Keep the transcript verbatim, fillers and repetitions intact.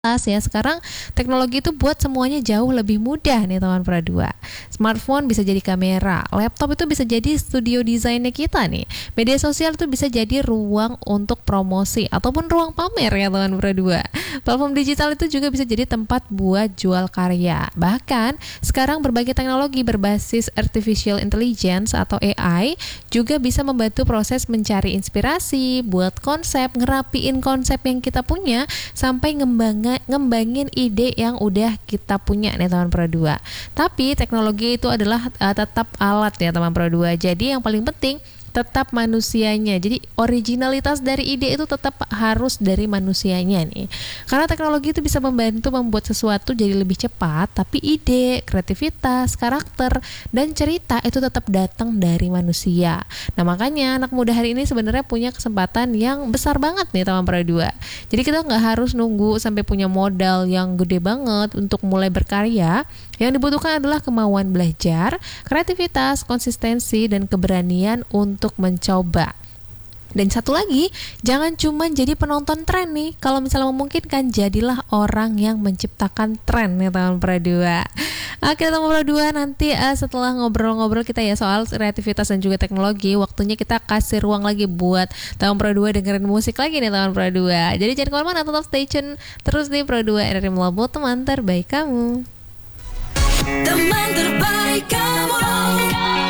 Ya, sekarang teknologi itu buat semuanya jauh lebih mudah nih teman Pro dua. Smartphone bisa jadi kamera, laptop itu bisa jadi studio desainnya kita nih. Media sosial itu bisa jadi ruang untuk promosi ataupun ruang pamer ya teman Pro dua. Platform digital itu juga bisa jadi tempat buat jual karya. Bahkan sekarang berbagai teknologi berbasis artificial intelligence atau A I juga bisa membantu proses mencari inspirasi, buat konsep, ngerapiin konsep yang kita punya sampai ngembangin ngembangin ide yang udah kita punya nih teman Pro dua. Tapi teknologi itu adalah uh, tetap alat ya teman Pro dua. Jadi yang paling penting tetap manusianya. Jadi originalitas dari ide itu tetap harus dari manusianya nih. Karena teknologi itu bisa membantu membuat sesuatu jadi lebih cepat, tapi ide, kreativitas, karakter, dan cerita itu tetap datang dari manusia. Nah makanya anak muda hari ini sebenarnya punya kesempatan yang besar banget nih teman Pro dua. Jadi kita nggak harus nunggu sampai punya modal yang gede banget untuk mulai berkarya. Yang dibutuhkan adalah kemauan belajar, kreativitas, konsistensi, dan keberanian untuk mencoba. Dan satu lagi, jangan cuma jadi penonton tren nih. Kalau misalnya memungkinkan, jadilah orang yang menciptakan tren ya teman Pro dua. Oke teman Pro dua, nanti uh, setelah ngobrol-ngobrol kita ya soal kreativitas dan juga teknologi, waktunya kita kasih ruang lagi buat teman Pro dua dengerin musik lagi nih teman Pro dua. Jadi jangan kemana-mana, tetap stay tune terus di Pro dua R R I Melabu, teman terbaik kamu. Teman terbaik kamu.